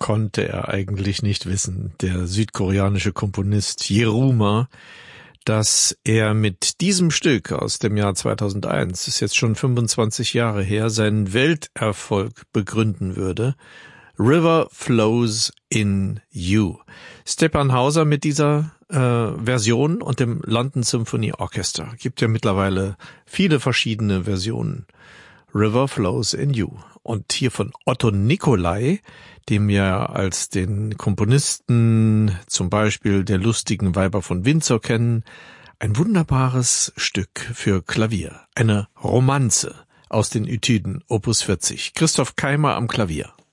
konnte er eigentlich nicht wissen, der südkoreanische Komponist Jeruma, dass er mit diesem Stück aus dem Jahr 2001, ist jetzt schon 25 Jahre her, seinen Welterfolg begründen würde. River Flows in You. Stepan Hauser mit dieser Version und dem London Symphony Orchestra. Gibt ja mittlerweile viele verschiedene Versionen. River Flows in You. Und hier von Otto Nicolai, dem wir als den Komponisten zum Beispiel der lustigen Weiber von Windsor kennen, ein wunderbares Stück für Klavier. Eine Romanze aus den Etüden, Opus 40. Christoph Keimer am Klavier.